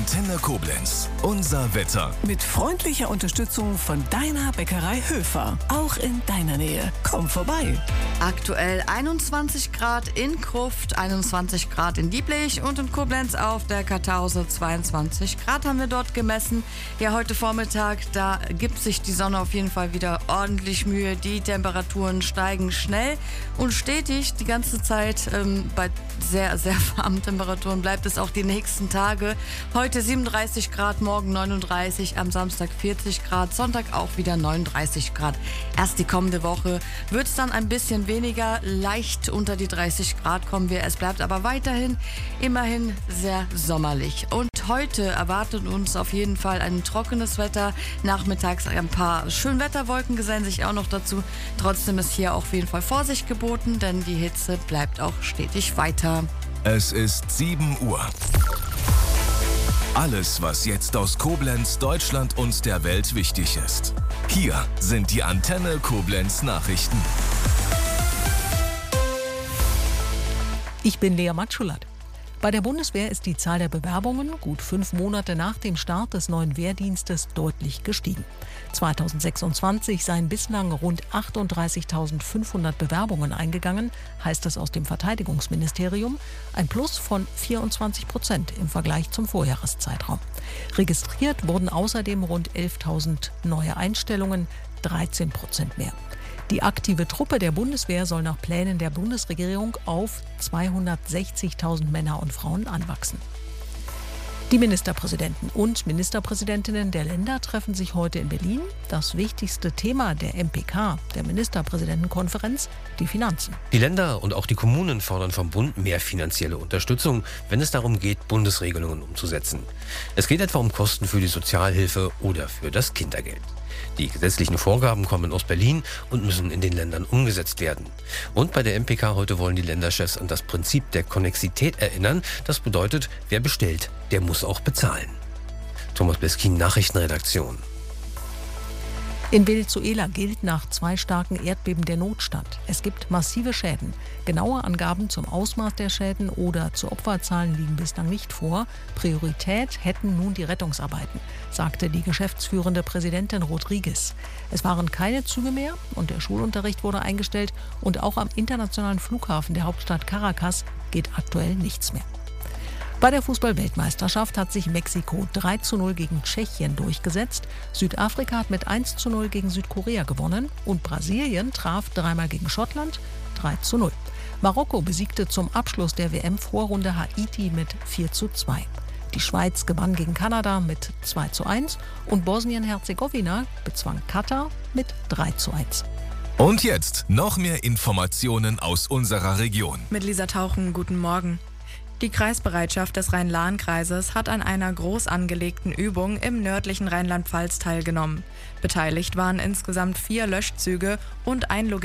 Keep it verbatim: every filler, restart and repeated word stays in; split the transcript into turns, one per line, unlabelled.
Antenne Koblenz. Unser Wetter.
Mit freundlicher Unterstützung von deiner Bäckerei Höfer. Auch in deiner Nähe. Komm vorbei.
Aktuell einundzwanzig Grad in Kruft, einundzwanzig Grad in Dieblich und in Koblenz auf der Kartause zweiundzwanzig Grad haben wir dort gemessen. Ja, heute Vormittag, da gibt sich die Sonne auf jeden Fall wieder ordentlich Mühe. Die Temperaturen steigen schnell und stetig die ganze Zeit. Ähm, bei sehr, sehr warmen Temperaturen bleibt es auch die nächsten Tage. Heute siebenunddreißig Grad, morgen neununddreißig, am Samstag vierzig Grad, Sonntag auch wieder neununddreißig Grad. Erst die kommende Woche wird es dann ein bisschen weniger, leicht unter die dreißig Grad kommen wir. Es bleibt aber weiterhin immerhin sehr sommerlich. Und heute erwartet uns auf jeden Fall ein trockenes Wetter. Nachmittags ein paar Schönwetterwolken gesellen sich auch noch dazu. Trotzdem ist hier auf jeden Fall Vorsicht geboten, denn die Hitze bleibt auch stetig weiter.
Es ist sieben Uhr. Alles, was jetzt aus Koblenz, Deutschland und der Welt wichtig ist. Hier sind die Antenne Koblenz Nachrichten.
Ich bin Lea Matschulat. Bei der Bundeswehr ist die Zahl der Bewerbungen gut fünf Monate nach dem Start des neuen Wehrdienstes deutlich gestiegen. zweitausendsechsundzwanzig seien bislang rund achtunddreißigtausendfünfhundert Bewerbungen eingegangen, heißt es aus dem Verteidigungsministerium, ein Plus von vierundzwanzig Prozent im Vergleich zum Vorjahreszeitraum. Registriert wurden außerdem rund elftausend neue Einstellungen, dreizehn Prozent mehr. Die aktive Truppe der Bundeswehr soll nach Plänen der Bundesregierung auf zweihundertsechzigtausend Männer und Frauen anwachsen. Die Ministerpräsidenten und Ministerpräsidentinnen der Länder treffen sich heute in Berlin. Das wichtigste Thema der M P K, der Ministerpräsidentenkonferenz, die Finanzen.
Die Länder und auch die Kommunen fordern vom Bund mehr finanzielle Unterstützung, wenn es darum geht, Bundesregelungen umzusetzen. Es geht etwa um Kosten für die Sozialhilfe oder für das Kindergeld. Die gesetzlichen Vorgaben kommen aus Berlin und müssen in den Ländern umgesetzt werden. Und bei der M P K heute wollen die Länderchefs an das Prinzip der Konnexität erinnern. Das bedeutet, wer bestellt, der muss auch bezahlen. Thomas Beskin, Nachrichtenredaktion.
In Venezuela gilt nach zwei starken Erdbeben der Notstand. Es gibt massive Schäden. Genaue Angaben zum Ausmaß der Schäden oder zu Opferzahlen liegen bislang nicht vor. Priorität hätten nun die Rettungsarbeiten, sagte die geschäftsführende Präsidentin Rodriguez. Es waren keine Züge mehr und der Schulunterricht wurde eingestellt. Und auch am internationalen Flughafen der Hauptstadt Caracas geht aktuell nichts mehr. Bei der Fußball-Weltmeisterschaft hat sich Mexiko drei zu null gegen Tschechien durchgesetzt. Südafrika hat mit eins zu null gegen Südkorea gewonnen. Und Brasilien traf dreimal gegen Schottland, drei zu null. Marokko besiegte zum Abschluss der W M-Vorrunde Haiti mit vier zu zwei. Die Schweiz gewann gegen Kanada mit zwei zu eins. Und Bosnien-Herzegowina bezwang Katar mit drei zu eins.
Und jetzt noch mehr Informationen aus unserer Region.
Mit Lisa Tauchen, guten Morgen. Die Kreisbereitschaft des Rhein-Lahn-Kreises hat an einer groß angelegten Übung im nördlichen Rheinland-Pfalz teilgenommen. Beteiligt waren insgesamt vier Löschzüge und ein Logistik-